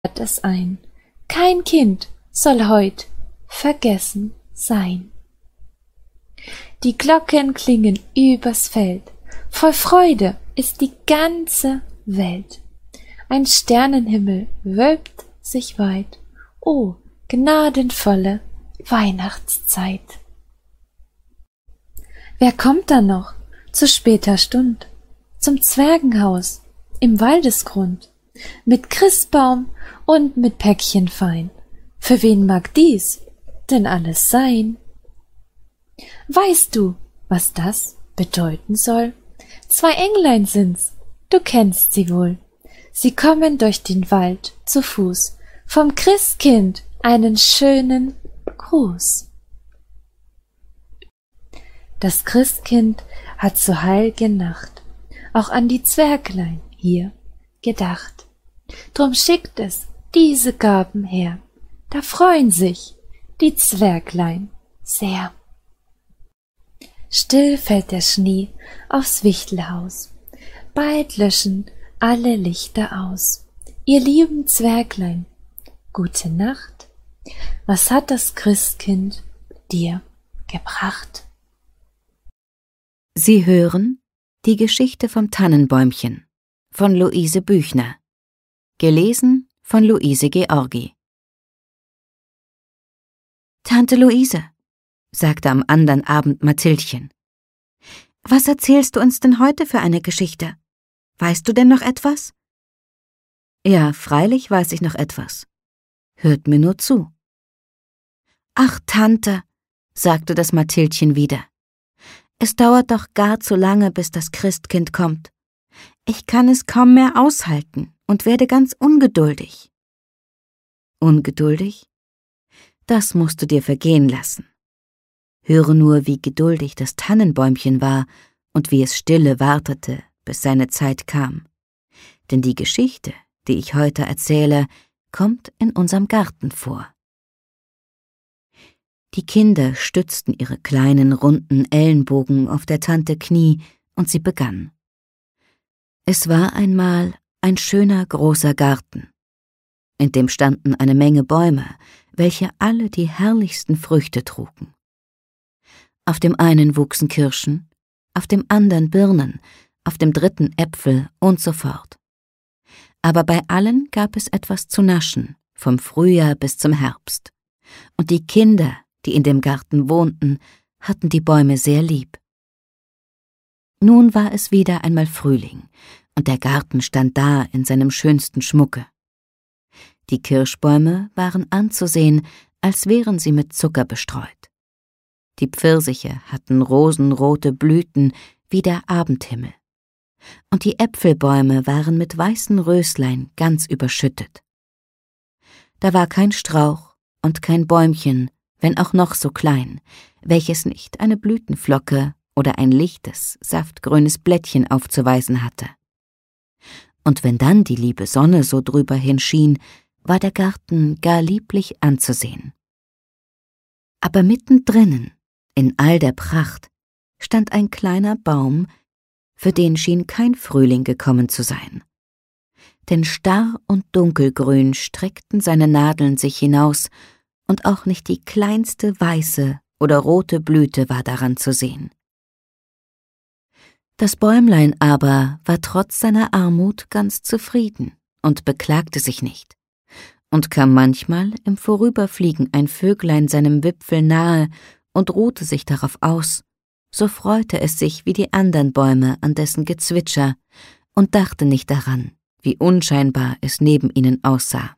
es ein. Kein Kind soll heut vergessen sein. Die Glocken klingen übers Feld, voll Freude ist die ganze Welt. Ein Sternenhimmel wölbt sich weit, o gnadenvolle Weihnachtszeit. Wer kommt da noch zu später Stund zum Zwergenhaus im Waldesgrund, mit Christbaum und mit Päckchen fein? Für wen mag dies denn alles sein? Weißt du, was das bedeuten soll? 2 Englein sind's, du kennst sie wohl. Sie kommen durch den Wald zu Fuß, vom Christkind einen schönen Gruß. Das Christkind hat zur heil'gen Nacht auch an die Zwerglein hier gedacht. Drum schickt es diese Gaben her, da freuen sich die Zwerglein sehr. Still fällt der Schnee aufs Wichtelhaus, bald löschen alle Lichter aus. Ihr lieben Zwerglein, gute Nacht. Was hat das Christkind dir gebracht? Sie hören die Geschichte vom Tannenbäumchen von Luise Büchner, gelesen von Luise Georgi. »Tante Luise«, sagte am andern Abend Mathildchen, »was erzählst du uns denn heute für eine Geschichte? Weißt du denn noch etwas?« »Ja, freilich weiß ich noch etwas. Hört mir nur zu.« »Ach, Tante«, sagte das Mathildchen wieder, »es dauert doch gar zu lange, bis das Christkind kommt. Ich kann es kaum mehr aushalten und werde ganz ungeduldig.« »Ungeduldig? Das musst du dir vergehen lassen. Höre nur, wie geduldig das Tannenbäumchen war und wie es stille wartete, bis seine Zeit kam. Denn die Geschichte, die ich heute erzähle, kommt in unserem Garten vor.« Die Kinder stützten ihre kleinen, runden Ellenbogen auf der Tante Knie, und sie begann. Es war einmal ein schöner, großer Garten. In dem standen eine Menge Bäume, welche alle die herrlichsten Früchte trugen. Auf dem einen wuchsen Kirschen, auf dem andern Birnen, auf dem dritten Äpfel und so fort. Aber bei allen gab es etwas zu naschen, vom Frühjahr bis zum Herbst. Und die Kinder, die in dem Garten wohnten, hatten die Bäume sehr lieb. Nun war es wieder einmal Frühling, und der Garten stand da in seinem schönsten Schmucke. Die Kirschbäume waren anzusehen, als wären sie mit Zucker bestreut. Die Pfirsiche hatten rosenrote Blüten wie der Abendhimmel, und die Äpfelbäume waren mit weißen Röslein ganz überschüttet. Da war kein Strauch und kein Bäumchen, wenn auch noch so klein, welches nicht eine Blütenflocke oder ein lichtes, saftgrünes Blättchen aufzuweisen hatte. Und wenn dann die liebe Sonne so drüber hinschien, war der Garten gar lieblich anzusehen. Aber mittendrinnen, in all der Pracht, stand ein kleiner Baum, für den schien kein Frühling gekommen zu sein. Denn starr und dunkelgrün streckten seine Nadeln sich hinaus, und auch nicht die kleinste weiße oder rote Blüte war daran zu sehen. Das Bäumlein aber war trotz seiner Armut ganz zufrieden und beklagte sich nicht, und kam manchmal im Vorüberfliegen ein Vöglein seinem Wipfel nahe und ruhte sich darauf aus, so freute es sich wie die andern Bäume an dessen Gezwitscher und dachte nicht daran, wie unscheinbar es neben ihnen aussah.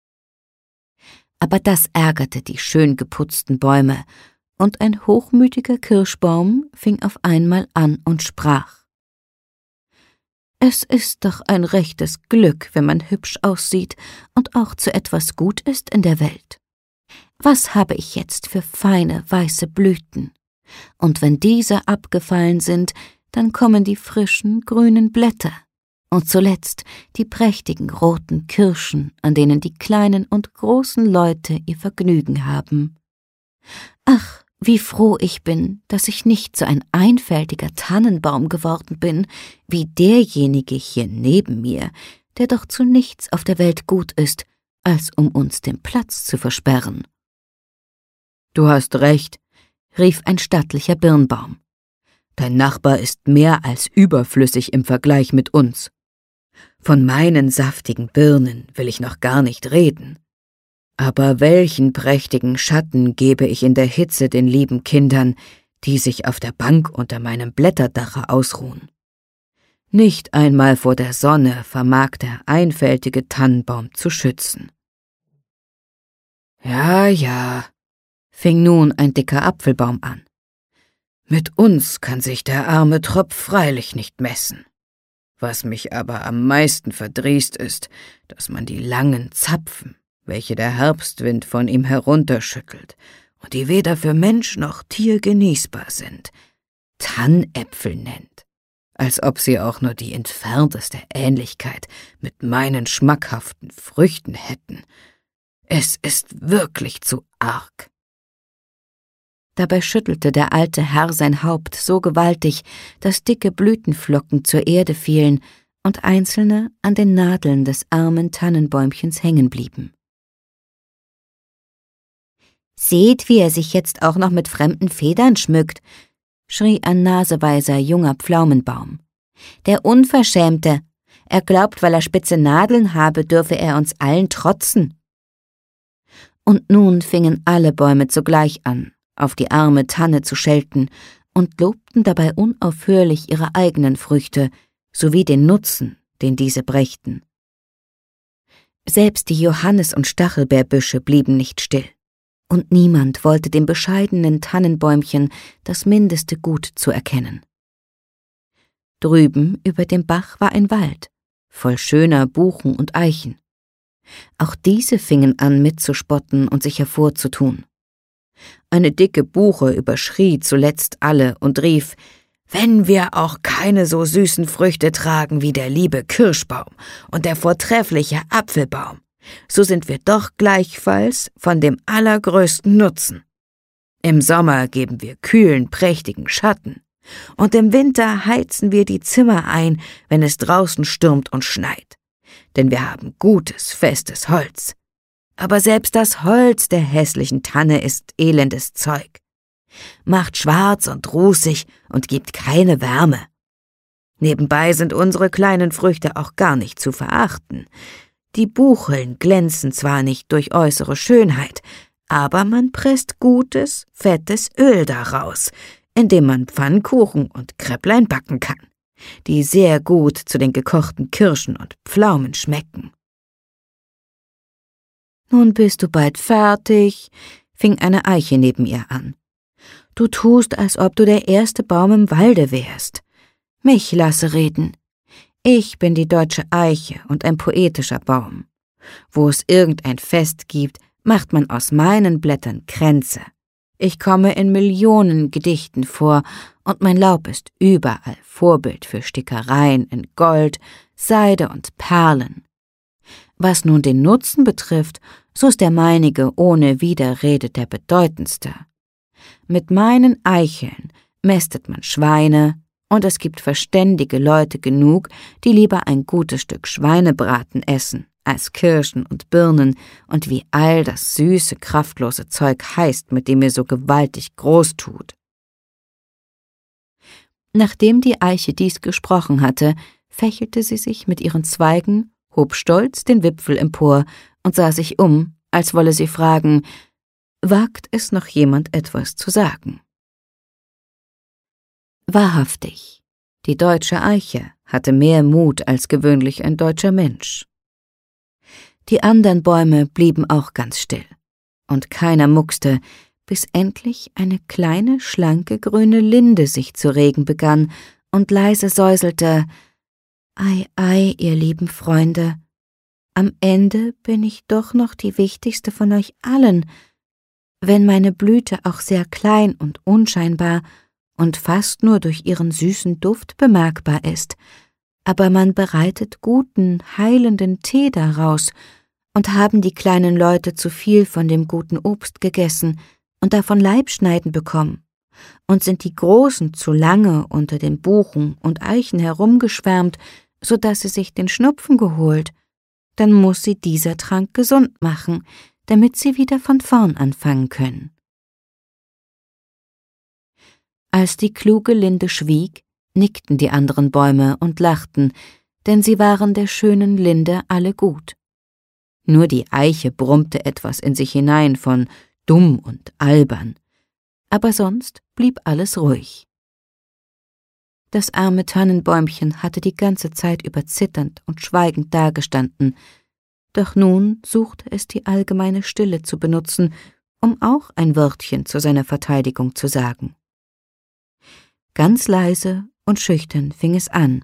Aber das ärgerte die schön geputzten Bäume, und ein hochmütiger Kirschbaum fing auf einmal an und sprach: »Es ist doch ein rechtes Glück, wenn man hübsch aussieht und auch zu etwas gut ist in der Welt. Was habe ich jetzt für feine, weiße Blüten? Und wenn diese abgefallen sind, dann kommen die frischen, grünen Blätter. Und zuletzt die prächtigen roten Kirschen, an denen die kleinen und großen Leute ihr Vergnügen haben. Ach, wie froh ich bin, dass ich nicht so ein einfältiger Tannenbaum geworden bin, wie derjenige hier neben mir, der doch zu nichts auf der Welt gut ist als um uns den Platz zu versperren. »Du hast recht«, rief ein stattlicher Birnbaum. »Dein Nachbar ist mehr als überflüssig im Vergleich mit uns. Von meinen saftigen Birnen will ich noch gar nicht reden. Aber welchen prächtigen Schatten gebe ich in der Hitze den lieben Kindern, die sich auf der Bank unter meinem Blätterdache ausruhen. Nicht einmal vor der Sonne vermag der einfältige Tannenbaum zu schützen.« »Ja«, fing nun ein dicker Apfelbaum an. »Mit uns kann sich der arme Tropf freilich nicht messen. Was mich aber am meisten verdrießt ist, dass man die langen Zapfen, welche der Herbstwind von ihm herunterschüttelt und die weder für Mensch noch Tier genießbar sind, Tannäpfel nennt, als ob sie auch nur die entfernteste Ähnlichkeit mit meinen schmackhaften Früchten hätten. Es ist wirklich zu arg.« Dabei schüttelte der alte Herr sein Haupt so gewaltig, dass dicke Blütenflocken zur Erde fielen und einzelne an den Nadeln des armen Tannenbäumchens hängen blieben. »Seht, wie er sich jetzt auch noch mit fremden Federn schmückt«, schrie ein naseweiser junger Pflaumenbaum. »Der Unverschämte! Er glaubt, weil er spitze Nadeln habe, dürfe er uns allen trotzen.« Und nun fingen alle Bäume zugleich an, auf die arme Tanne zu schelten und lobten dabei unaufhörlich ihre eigenen Früchte sowie den Nutzen, den diese brächten. Selbst die Johannis- und Stachelbeerbüsche blieben nicht still, und niemand wollte dem bescheidenen Tannenbäumchen das mindeste Gut zuerkennen. Drüben über dem Bach war ein Wald, voll schöner Buchen und Eichen. Auch diese fingen an mitzuspotten und sich hervorzutun. Eine dicke Buche überschrie zuletzt alle und rief: »Wenn wir auch keine so süßen Früchte tragen wie der liebe Kirschbaum und der vortreffliche Apfelbaum, so sind wir doch gleichfalls von dem allergrößten Nutzen. Im Sommer geben wir kühlen, prächtigen Schatten, und im Winter heizen wir die Zimmer ein, wenn es draußen stürmt und schneit, denn wir haben gutes, festes Holz. Aber selbst das Holz der hässlichen Tanne ist elendes Zeug, macht schwarz und rußig und gibt keine Wärme. Nebenbei sind unsere kleinen Früchte auch gar nicht zu verachten. Die Bucheln glänzen zwar nicht durch äußere Schönheit, aber man presst gutes, fettes Öl daraus, indem man Pfannkuchen und Kräpplein backen kann, die sehr gut zu den gekochten Kirschen und Pflaumen schmecken.« »Nun bist du bald fertig«, fing eine Eiche neben ihr an. »Du tust, als ob du der erste Baum im Walde wärst. Mich lasse reden. Ich bin die deutsche Eiche und ein poetischer Baum. Wo es irgendein Fest gibt, macht man aus meinen Blättern Kränze. Ich komme in Millionen Gedichten vor, und mein Laub ist überall Vorbild für Stickereien in Gold, Seide und Perlen. Was nun den Nutzen betrifft, so ist der meinige ohne Widerrede der bedeutendste. Mit meinen Eicheln mästet man Schweine, und es gibt verständige Leute genug, die lieber ein gutes Stück Schweinebraten essen, als Kirschen und Birnen und wie all das süße, kraftlose Zeug heißt, mit dem ihr so gewaltig groß tut.« Nachdem die Eiche dies gesprochen hatte, fächelte sie sich mit ihren Zweigen, hob stolz den Wipfel empor und sah sich um, als wolle sie fragen: »Wagt es noch jemand etwas zu sagen?« Wahrhaftig, die deutsche Eiche hatte mehr Mut als gewöhnlich ein deutscher Mensch. Die anderen Bäume blieben auch ganz still, und keiner muckste, bis endlich eine kleine, schlanke, grüne Linde sich zu regen begann und leise säuselte: »Ei, ei, ihr lieben Freunde, am Ende bin ich doch noch die wichtigste von euch allen, wenn meine Blüte auch sehr klein und unscheinbar und fast nur durch ihren süßen Duft bemerkbar ist, aber man bereitet guten, heilenden Tee daraus, und haben die kleinen Leute zu viel von dem guten Obst gegessen und davon Leibschneiden bekommen, und sind die Großen zu lange unter den Buchen und Eichen herumgeschwärmt, so dass sie sich den Schnupfen geholt, dann muss sie dieser Trank gesund machen, damit sie wieder von vorn anfangen können. Als die kluge Linde schwieg, nickten die anderen Bäume und lachten, denn sie waren der schönen Linde alle gut. Nur die Eiche brummte etwas in sich hinein von dumm und albern, aber sonst blieb alles ruhig. Das arme Tannenbäumchen hatte die ganze Zeit über zitternd und schweigend dagestanden, doch nun suchte es die allgemeine Stille zu benutzen, um auch ein Wörtchen zu seiner Verteidigung zu sagen. Ganz leise und schüchtern fing es an.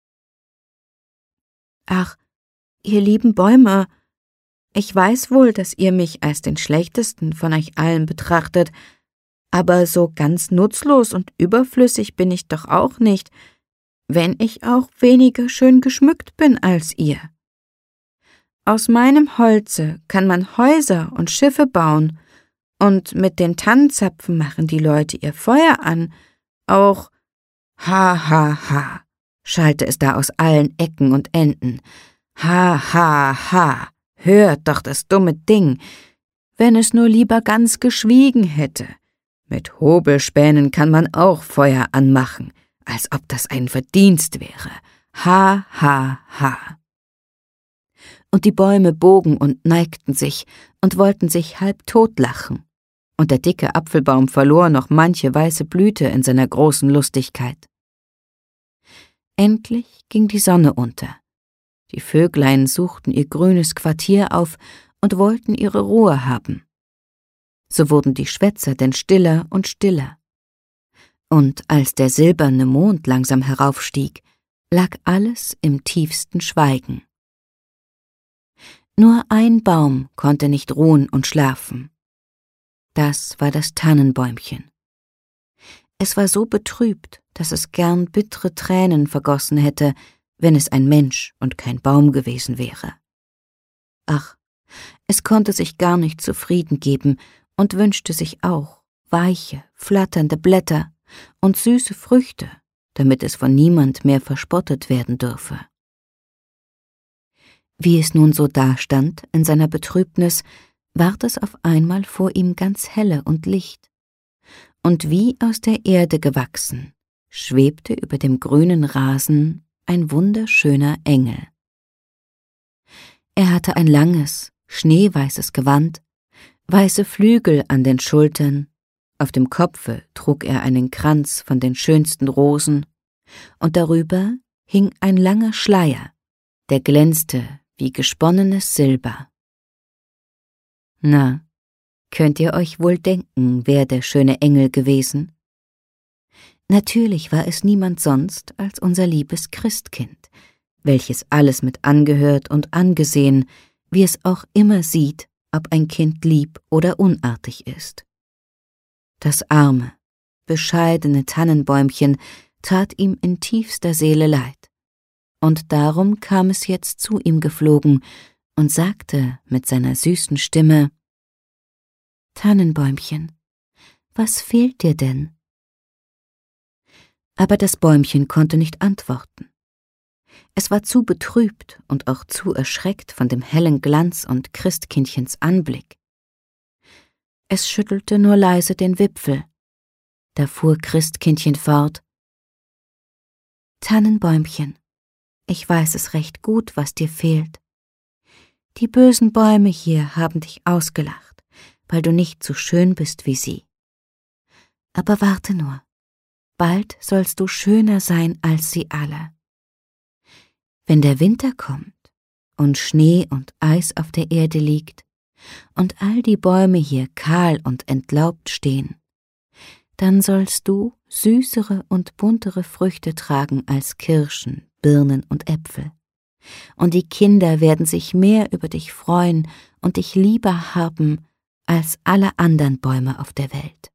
»Ach, ihr lieben Bäume, ich weiß wohl, dass ihr mich als den schlechtesten von euch allen betrachtet, aber so ganz nutzlos und überflüssig bin ich doch auch nicht, wenn ich auch weniger schön geschmückt bin als ihr. Aus meinem Holze kann man Häuser und Schiffe bauen, und mit den Tannenzapfen machen die Leute ihr Feuer an, auch ha, ha, ha, schallte es da aus allen Ecken und Enden. Ha, ha, ha, hört doch das dumme Ding, wenn es nur lieber ganz geschwiegen hätte. Mit Hobelspänen kann man auch Feuer anmachen, als ob das ein Verdienst wäre. Ha, ha, ha. Und die Bäume bogen und neigten sich und wollten sich halb totlachen, und der dicke Apfelbaum verlor noch manche weiße Blüte in seiner großen Lustigkeit. Endlich ging die Sonne unter. Die Vöglein suchten ihr grünes Quartier auf und wollten ihre Ruhe haben. So wurden die Schwätzer denn stiller und stiller. Und als der silberne Mond langsam heraufstieg, lag alles im tiefsten Schweigen. Nur ein Baum konnte nicht ruhen und schlafen. Das war das Tannenbäumchen. Es war so betrübt, dass es gern bittere Tränen vergossen hätte, wenn es ein Mensch und kein Baum gewesen wäre. Ach, es konnte sich gar nicht zufrieden geben und wünschte sich auch weiche, flatternde Blätter und süße Früchte, damit es von niemand mehr verspottet werden dürfe. Wie es nun so dastand in seiner Betrübnis, ward es auf einmal vor ihm ganz helle und licht, und wie aus der Erde gewachsen, schwebte über dem grünen Rasen ein wunderschöner Engel. Er hatte ein langes, schneeweißes Gewand, weiße Flügel an den Schultern, auf dem Kopfe trug er einen Kranz von den schönsten Rosen, und darüber hing ein langer Schleier, der glänzte wie gesponnenes Silber. Na, könnt ihr euch wohl denken, wer der schöne Engel gewesen? Natürlich war es niemand sonst als unser liebes Christkind, welches alles mit angehört und angesehen, wie es auch immer sieht, ob ein Kind lieb oder unartig ist. Das arme, bescheidene Tannenbäumchen tat ihm in tiefster Seele leid, und darum kam es jetzt zu ihm geflogen und sagte mit seiner süßen Stimme: »Tannenbäumchen, was fehlt dir denn?« Aber das Bäumchen konnte nicht antworten. Es war zu betrübt und auch zu erschreckt von dem hellen Glanz und Christkindchens Anblick. Es schüttelte nur leise den Wipfel. Da fuhr Christkindchen fort: »Tannenbäumchen, ich weiß es recht gut, was dir fehlt. Die bösen Bäume hier haben dich ausgelacht, weil du nicht so schön bist wie sie. Aber warte nur, bald sollst du schöner sein als sie alle. Wenn der Winter kommt und Schnee und Eis auf der Erde liegt und all die Bäume hier kahl und entlaubt stehen, dann sollst du süßere und buntere Früchte tragen als Kirschen, Birnen und Äpfel. Und die Kinder werden sich mehr über dich freuen und dich lieber haben als alle anderen Bäume auf der Welt.«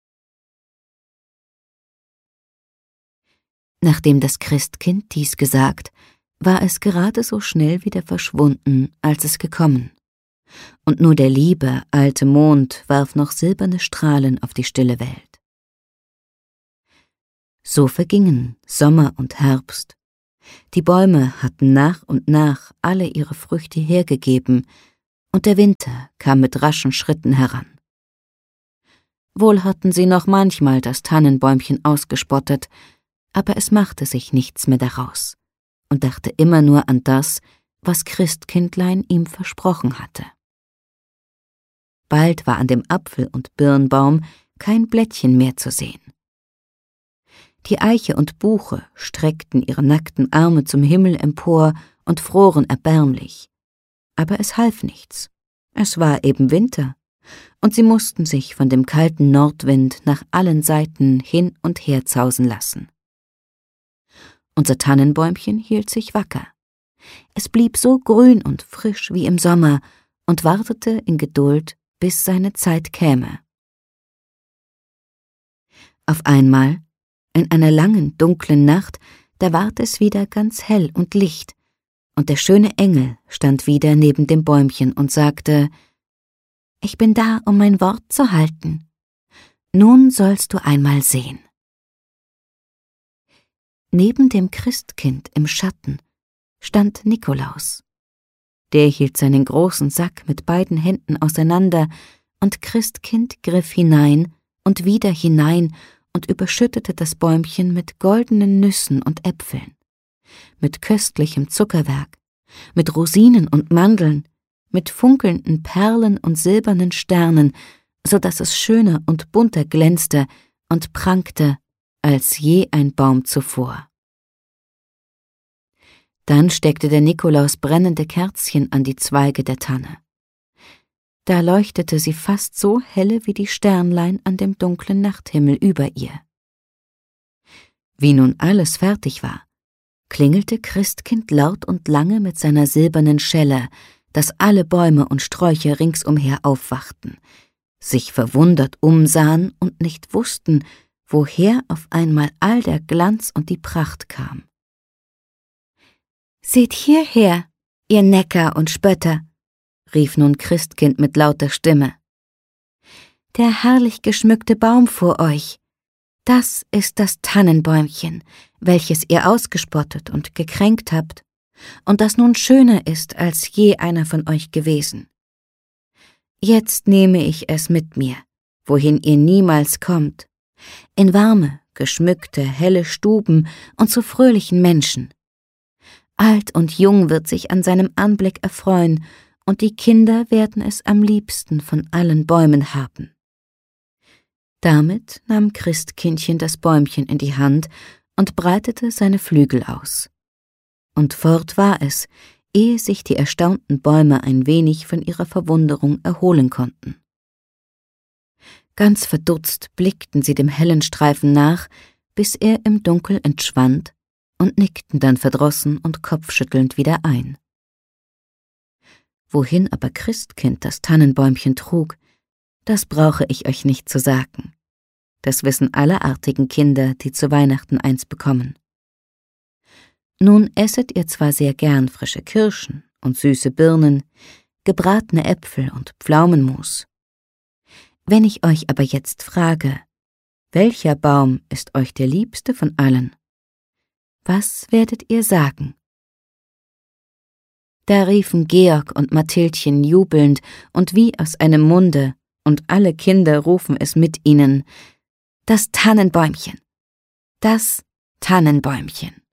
Nachdem das Christkind dies gesagt, war es gerade so schnell wieder verschwunden, als es gekommen. Und nur der liebe, alte Mond warf noch silberne Strahlen auf die stille Welt. So vergingen Sommer und Herbst, Die Bäume hatten nach und nach alle ihre Früchte hergegeben, und der Winter kam mit raschen Schritten heran. Wohl hatten sie noch manchmal das Tannenbäumchen ausgespottet, aber es machte sich nichts mehr daraus und dachte immer nur an das, was Christkindlein ihm versprochen hatte. Bald war an dem Apfel- und Birnbaum kein Blättchen mehr zu sehen. Die Eiche und Buche streckten ihre nackten Arme zum Himmel empor und froren erbärmlich. Aber es half nichts. Es war eben Winter, und sie mussten sich von dem kalten Nordwind nach allen Seiten hin und her zausen lassen. Unser Tannenbäumchen hielt sich wacker. Es blieb so grün und frisch wie im Sommer und wartete in Geduld, bis seine Zeit käme. Auf einmal, in einer langen, dunklen Nacht, da ward es wieder ganz hell und licht, und der schöne Engel stand wieder neben dem Bäumchen und sagte: »Ich bin da, um mein Wort zu halten. Nun sollst du einmal sehen.« Neben dem Christkind im Schatten stand Nikolaus. Der hielt seinen großen Sack mit beiden Händen auseinander, und Christkind griff hinein und wieder hinein und überschüttete das Bäumchen mit goldenen Nüssen und Äpfeln, mit köstlichem Zuckerwerk, mit Rosinen und Mandeln, mit funkelnden Perlen und silbernen Sternen, so daß es schöner und bunter glänzte und prangte als je ein Baum zuvor. Dann steckte der Nikolaus brennende Kerzchen an die Zweige der Tanne. Da leuchtete sie fast so helle wie die Sternlein an dem dunklen Nachthimmel über ihr. Wie nun alles fertig war, klingelte Christkind laut und lange mit seiner silbernen Schelle, dass alle Bäume und Sträucher ringsumher aufwachten, sich verwundert umsahen und nicht wussten, woher auf einmal all der Glanz und die Pracht kam. »Seht hierher, ihr Necker und Spötter«, rief nun Christkind mit lauter Stimme. »Der herrlich geschmückte Baum vor euch, das ist das Tannenbäumchen, welches ihr ausgespottet und gekränkt habt, und das nun schöner ist als je einer von euch gewesen. Jetzt nehme ich es mit mir, wohin ihr niemals kommt, in warme, geschmückte, helle Stuben und zu fröhlichen Menschen. Alt und jung wird sich an seinem Anblick erfreuen, und die Kinder werden es am liebsten von allen Bäumen haben.« Damit nahm Christkindchen das Bäumchen in die Hand und breitete seine Flügel aus. Und fort war es, ehe sich die erstaunten Bäume ein wenig von ihrer Verwunderung erholen konnten. Ganz verdutzt blickten sie dem hellen Streifen nach, bis er im Dunkel entschwand, und nickten dann verdrossen und kopfschüttelnd wieder ein. Wohin aber Christkind das Tannenbäumchen trug, das brauche ich euch nicht zu sagen. Das wissen alle artigen Kinder, die zu Weihnachten eins bekommen. Nun esset ihr zwar sehr gern frische Kirschen und süße Birnen, gebratene Äpfel und Pflaumenmus. Wenn ich euch aber jetzt frage, welcher Baum ist euch der liebste von allen, was werdet ihr sagen? Da riefen Georg und Mathildchen jubelnd und wie aus einem Munde, und alle Kinder rufen es mit ihnen: »Das Tannenbäumchen! Das Tannenbäumchen!«